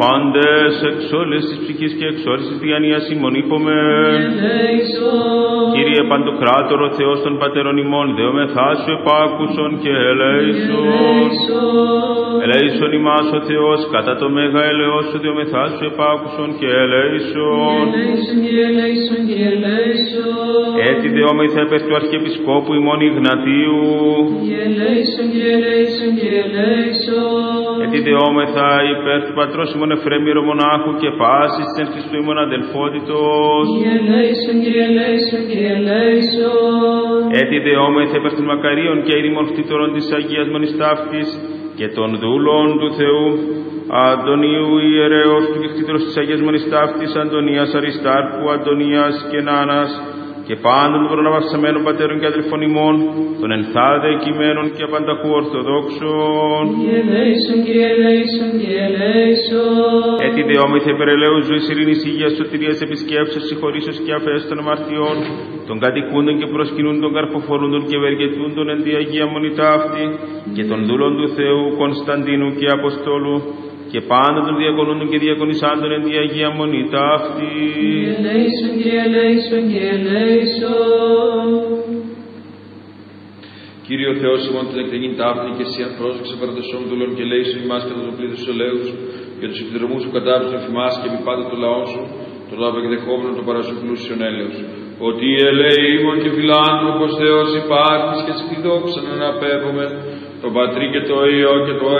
Πάντες εξ όλες της ψυχής και εξ όλης της διανοίας ημών είπομεν. Κύριε Παντοκράτορο Θεός των Πατέρων ημών, δεόμεθά σου επάκουσον και ελέησον. Ελέησον ημάς ο Θεός, κατά το μέγα ελεός σου δεόμεθά σου επάκουσον και ελέησον. Έτσι δεόμεθα υπέρ του Αρχιεπισκόπου ημών Ιγνατίου. Έτσι δεόμεθα υπέρ του Πατρός ημών Εφρέμιρο μονάχου και πάσης της εν Χριστού ημών αδελφότητος. Έτσι δεόμεθα υπέρ των μακαρίων και ήρημων κτήτωρων της Αγίας Μονής Ταύτης και των δούλων του Θεού, Αντωνίου ιερέως του και κτήτωρος της Αγίας Μονής Ταύτης, Αντωνίας Αριστάρχου, Αντωνίας και Νάνας, και πάντων των προναβαυσαμένων πατέρων και αδελφών ημών, των ενθάδε κειμένων και απανταχού ορθοδόξων. Έτσι δεόμεθα υπερελαίου ζωής, ειρήνης, υγείας, σωτηρίας, επισκέψεως, συγχωρήσεως και αφαίας των αμαρτιών, των κατοικούντων και προσκυνούντων, καρποφορούντων και ευεργετούντων εν τη Αγία Μονή Ταύτη, και των δούλων του Θεού Κωνσταντίνου και Αποστόλου, και πάντα των διακονούντων και διακονισάντων εν τη Αγία Μονή Ταύτη. Κύριε ο Θεός ημών την εκτενήν ταύτη και εσύ αν πρόσεξε παραδεσόν δούλων και λέησον ημάς κατά το πλήθος του ελέους και τους επιδρομούς σου κατάπτυσαν φημάς και μη πάντα το λαό σου, το λάβο εκδεχόμενο το παρασού πλούσιον έλεος. Ότι ελέη ημών και φιλάνθρωπος Θεός υπάρχεις και σε τη δόξα να αναπέμπουμε, τον Πατρί και το Υιό και το